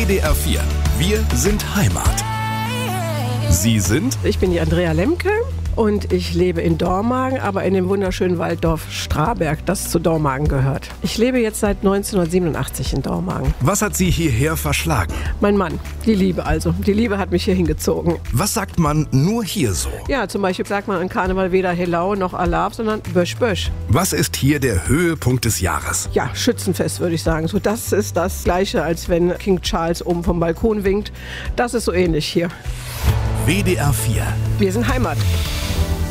WDR 4. Wir sind Heimat. Sie sind? Ich bin die Andrea Lemke und ich lebe in Dormagen, aber in dem wunderschönen Walddorf Straberg, das zu Dormagen gehört. Ich lebe jetzt seit 1987 in Dormagen. Was hat Sie hierher verschlagen? Mein Mann, die Liebe also. Die Liebe hat mich hier hingezogen. Was sagt man nur hier so? Ja, zum Beispiel sagt man an Karneval weder Helau noch Alab, sondern Bösch Bösch. Was ist hier der Höhepunkt des Jahres? Ja, Schützenfest würde ich sagen. So, das ist das Gleiche, als wenn King Charles oben vom Balkon winkt. Das ist so ähnlich hier. WDR 4. Wir sind Heimat.